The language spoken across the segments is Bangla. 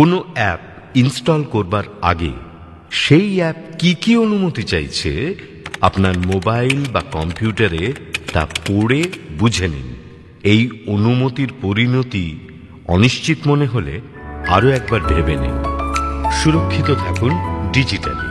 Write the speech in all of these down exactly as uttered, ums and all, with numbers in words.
কোনো অ্যাপ ইনস্টল করবার আগে সেই অ্যাপ কি কি অনুমতি চাইছে আপনার মোবাইল বা কম্পিউটারে তা পড়ে বুঝে নিন। এই অনুমতির পরিণতি অনিশ্চিত মনে হলে আরও একবার ভেবে নিন। সুরক্ষিত থাকুন ডিজিটালি।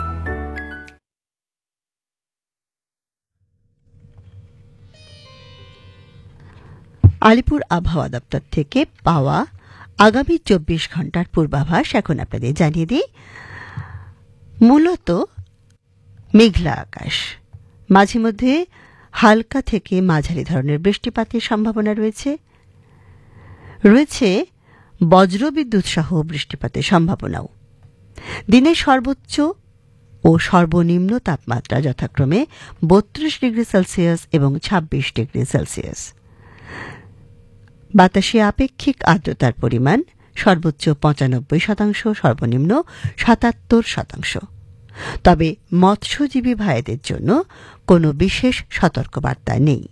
আলিপুর আবহাওয়া দপ্তর থেকে পাওয়া আগামী চব্বিশ ঘন্টার পূর্বাভাস এখন আপনাদের জানিয়ে দিই। মূলত মেঘলা আকাশ, মাঝে মধ্যে হালকা থেকে মাঝারি ধরনের বৃষ্টিপাতের সম্ভাবনা রয়েছে রয়েছে বজ্রবিদ্যুৎ সহ বৃষ্টিপাতের সম্ভাবনাও। দিনের সর্বোচ্চ ও সর্বনিম্ন তাপমাত্রা যথাক্রমে বত্রিশ ডিগ্রি সেলসিয়াস এবং ছাব্বিশ ডিগ্রি সেলসিয়াস। বাতাসে আপেক্ষিক আর্দ্রতার পরিমাণ সর্বোচ্চ পঁচানব্বই শতাংশ, সর্বনিম্ন সাতাত্তর শতাংশ। তবে মৎস্যজীবী ভাইদের জন্য কোনো বিশেষ সতর্কবার্তা নেই।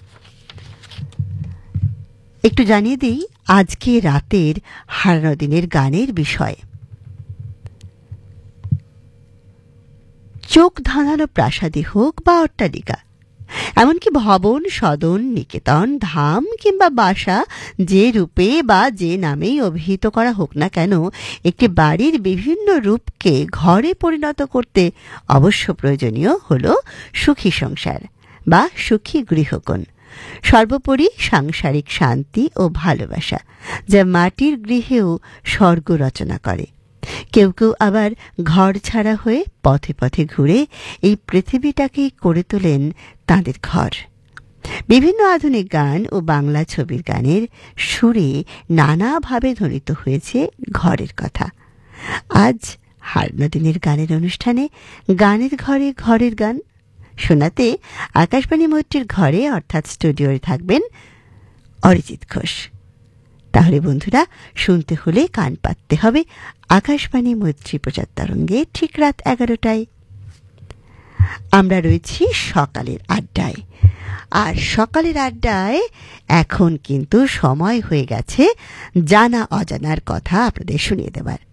একটু জানিয়ে দিই আজকে রাতের হারানো দিনের গানের বিষয়। চোখ ধাঁধানো প্রাসাদী হোক বা অট্টালিকা, এমনকি ভবন, সদন, নিকেতন, ধাম কিংবা বাসা, যে রূপে বা যে নামেই অভিহিত করা হোক না কেন, একটি বাড়ির বিভিন্ন রূপকে ঘরে পরিণত করতে অবশ্য প্রয়োজনীয় হল সুখী সংসার বা সুখী গৃহকোণ। সর্বোপরি সাংসারিক শান্তি ও ভালোবাসা, যা মাটির গৃহেও স্বর্গ রচনা করে। কেউ কেউ আবার ঘর ছাড়া হয়ে পথে পথে ঘুরে এই পৃথিবীটাকেই করে তোলেন তাঁদের ঘর। বিভিন্ন আধুনিক গান ও বাংলা ছবির গানের সুরে নানাভাবে ধ্বনিত হয়েছে ঘরের কথা। আজ হারানো দিনের গানের অনুষ্ঠানে গানের ঘরে ঘরের গান শোনাতে আকাশবাণী মৈত্রীর ঘরে অর্থাৎ স্টুডিওয়ে থাকবেন অরিজিৎ ঘোষ। তাহলে বন্ধুরা, শুনতে হলে কান পাততে হবে আকাশবাণী মৈত্রী প্রচার তরঙ্গে ঠিক রাত এগারোটায়। আমরা রয়েছি সকালের আড্ডায়, আর সকালের আড্ডায় এখন কিন্তু সময় হয়ে গেছে জানা অজানার কথা আপনাদের শুনিয়ে দেবার।